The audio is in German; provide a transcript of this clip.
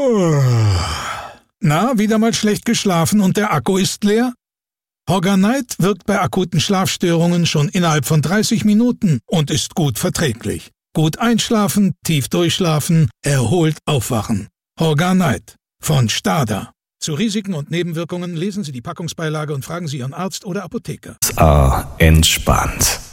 Na, wieder mal schlecht geschlafen und der Akku ist leer? Horganite wirkt bei akuten Schlafstörungen schon innerhalb von 30 Minuten und ist gut verträglich. Gut einschlafen, tief durchschlafen, erholt aufwachen. Horganite von Stada. Zu Risiken und Nebenwirkungen lesen Sie die Packungsbeilage und fragen Sie Ihren Arzt oder Apotheker. Entspannt.